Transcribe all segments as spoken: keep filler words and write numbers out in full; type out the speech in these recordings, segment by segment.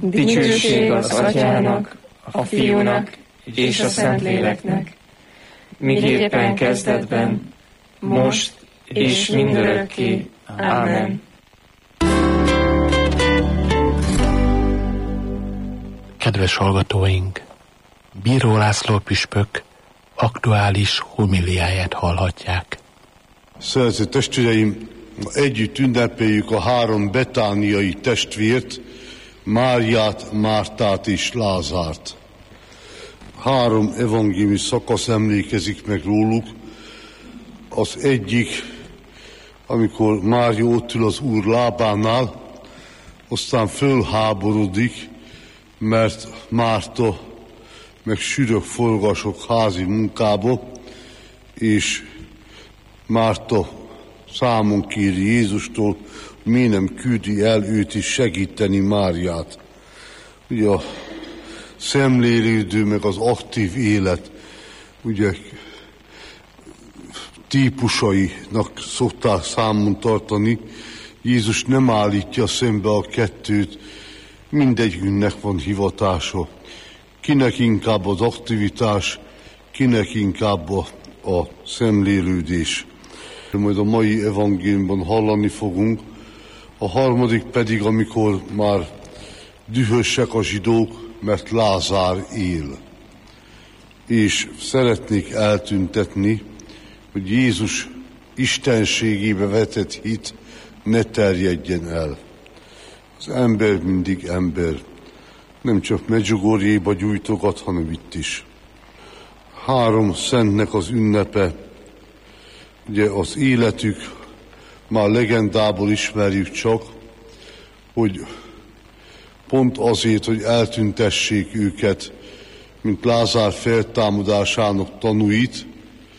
Dicsőség az Atyának, a Fiúnak és a Szentléleknek, miképpen kezdetben, most és mindörökké. Amen. Kedves hallgatóink! Bíró László püspök aktuális homiliáját hallhatják. Szerető testvéreim, együtt ünnepeljük a három betániai testvért, Máriát, Mártát és Lázárt. Három evangéliumi szakasz emlékezik meg róluk. Az egyik, amikor Mária ott ül az Úr lábánál, aztán fölháborodik, mert Márta meg sűrök forgasok házi munkába, és Márta számon kéri Jézustól, mi nem küldi el őt is segíteni Máriát. Ugye a szemlélődő, meg az aktív élet, ugye típusainak szokták számon tartani. Jézus nem állítja szembe a kettőt, mindegyünknek van hivatása. Kinek inkább az aktivitás, kinek inkább a, a szemlélődés. Majd a mai evangéliumban hallani fogunk. A harmadik pedig, amikor már dühösek a zsidók, mert Lázár él. És szeretnék eltüntetni, hogy Jézus istenségébe vetett hit ne terjedjen el. Az ember mindig ember. Nem csak Medjugorjéba gyújtogat, hanem itt is. Három szentnek az ünnepe. Ugye az életük már legendából ismerjük csak, hogy pont azért, hogy eltüntessék őket, mint Lázár feltámadásának tanúit,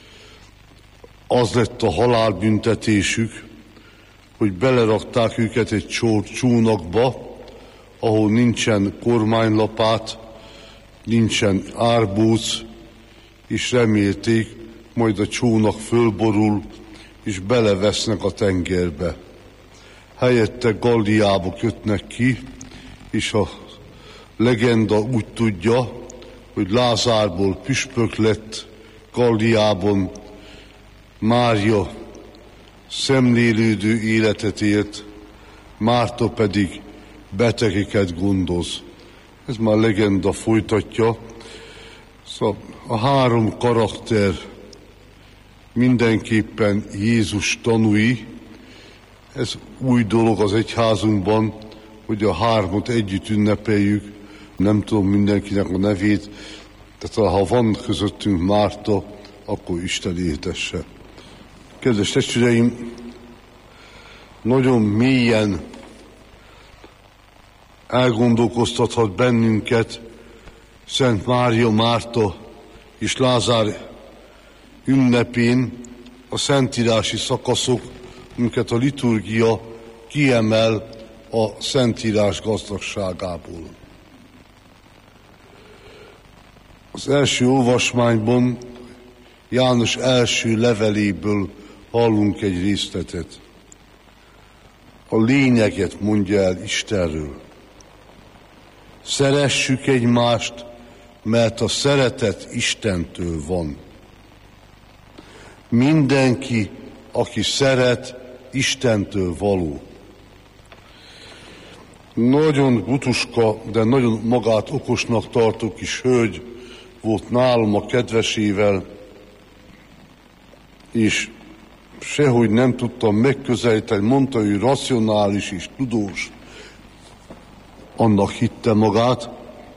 az lett a halálbüntetésük, hogy belerakták őket egy csór csónakba, ahol nincsen kormánylapát, nincsen árbóc, és remélték, majd a csónak fölborul, és belevesznek a tengerbe. Helyette Galliába kötnek ki, és a legenda úgy tudja, hogy Lázárból püspök lett Galliában, Mária szemlélődő életet élt, Márta pedig betegeket gondoz. Ez már legenda folytatja. Szóval a három karakter mindenképpen Jézus tanúi. Ez új dolog az egyházunkban, hogy a hármat együtt ünnepeljük. Nem tudom mindenkinek a nevét, tehát ha van közöttünk Márta, akkor Isten éltesse. Kedves testvéreim, nagyon mélyen elgondolkoztathat bennünket Szent Mária, Márta és Lázár ünnepén a szentírási szakaszok, amiket a liturgia kiemel a szentírás gazdagságából. Az első olvasmányban János első leveléből hallunk egy részletet. A lényeget mondja el Istenről. Szeressük egymást, mert a szeretet Istentől van. Mindenki, aki szeret, Istentől való. Nagyon butuska, de nagyon magát okosnak tartó kis hölgy volt nálam a kedvesével, és sehogy nem tudtam megközelíteni, mondta, ő racionális és tudós. Annak hitte magát,